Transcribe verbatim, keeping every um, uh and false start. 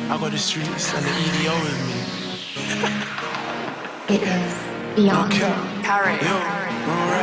I got the streets and the E D O with me. It is No beyond. cap. Carry. Yo, alright.